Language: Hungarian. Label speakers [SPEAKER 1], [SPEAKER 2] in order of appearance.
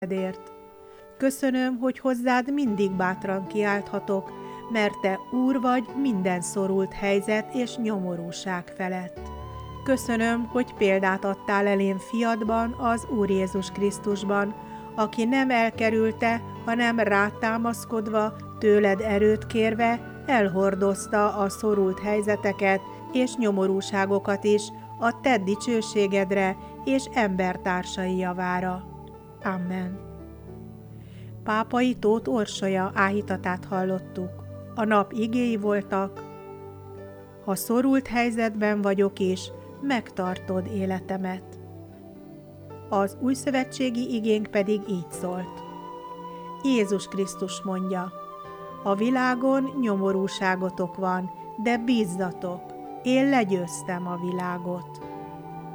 [SPEAKER 1] Ért. Köszönöm, hogy hozzád mindig bátran kiálthatok, mert te Úr vagy minden szorult helyzet és nyomorúság felett. Köszönöm, hogy példát adtál elém fiadban, az Úr Jézus Krisztusban, aki nem elkerülte, hanem rád támaszkodva, tőled erőt kérve, elhordozta a szorult helyzeteket és nyomorúságokat is a te dicsőségedre és embertársai javára. Amen. Pápai Tóth Orsolya áhítatát hallottuk. A nap igéi voltak: ha szorult helyzetben vagyok is, megtartod életemet. Az újszövetségi igénk pedig így szólt. Jézus Krisztus mondja: a világon nyomorúságotok van, de bízzatok, én legyőztem a világot.